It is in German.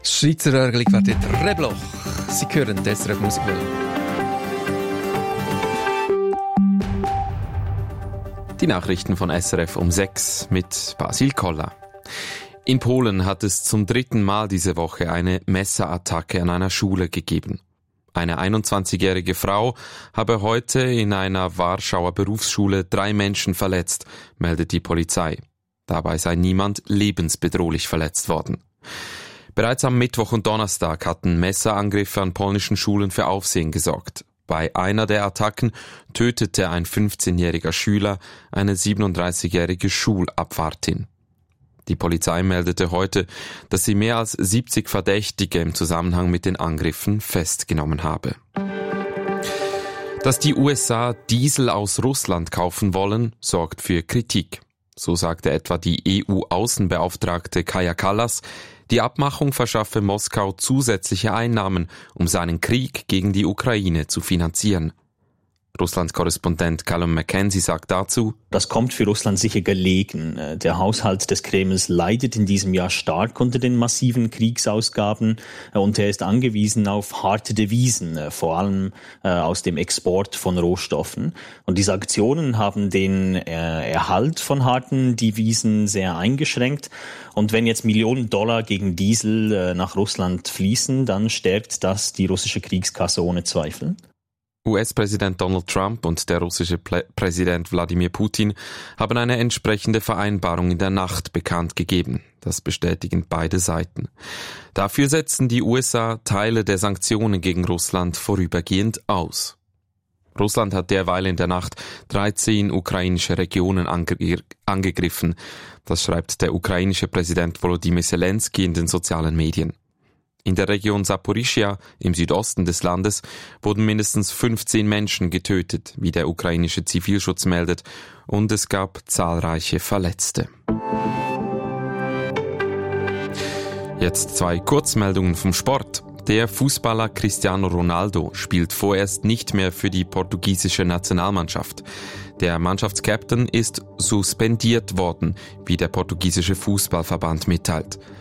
Schweizer Quartett Rebloch. Sie hören die SRF Musikwelle. Die Nachrichten von SRF um 6 mit Basil Koller. In Polen hat es zum 3. Mal diese Woche eine Messerattacke an einer Schule gegeben. Eine 21-jährige Frau habe heute in einer Warschauer Berufsschule 3 Menschen verletzt, meldet die Polizei. Dabei sei niemand lebensbedrohlich verletzt worden. Bereits am Mittwoch und Donnerstag hatten Messerangriffe an polnischen Schulen für Aufsehen gesorgt. Bei einer der Attacken tötete ein 15-jähriger Schüler eine 37-jährige Schulabwartin. Die Polizei meldete heute, dass sie mehr als 70 Verdächtige im Zusammenhang mit den Angriffen festgenommen habe. Dass die USA Diesel aus Russland kaufen wollen, sorgt für Kritik. So sagte etwa die EU-Außenbeauftragte Kaja Kallas, die Abmachung verschaffe Moskau zusätzliche Einnahmen, um seinen Krieg gegen die Ukraine zu finanzieren. Russlands Korrespondent Callum McKenzie sagt dazu: Das kommt für Russland sicher gelegen. Der Haushalt des Kremls leidet in diesem Jahr stark unter den massiven Kriegsausgaben und er ist angewiesen auf harte Devisen, vor allem aus dem Export von Rohstoffen. Und die Sanktionen haben den Erhalt von harten Devisen sehr eingeschränkt. Und wenn jetzt Millionen Dollar gegen Diesel nach Russland fließen, dann stärkt das die russische Kriegskasse ohne Zweifel. US-Präsident Donald Trump und der russische Präsident Wladimir Putin haben eine entsprechende Vereinbarung in der Nacht bekannt gegeben. Das bestätigen beide Seiten. Dafür setzen die USA Teile der Sanktionen gegen Russland vorübergehend aus. Russland hat derweil in der Nacht 13 ukrainische Regionen angegriffen. Das schreibt der ukrainische Präsident Volodymyr Zelensky in den sozialen Medien. In der Region Saporischschja im Südosten des Landes wurden mindestens 15 Menschen getötet, wie der ukrainische Zivilschutz meldet, und es gab zahlreiche Verletzte. Jetzt 2 Kurzmeldungen vom Sport. Der Fußballer Cristiano Ronaldo spielt vorerst nicht mehr für die portugiesische Nationalmannschaft. Der Mannschaftskapitän ist suspendiert worden, wie der portugiesische Fußballverband mitteilt.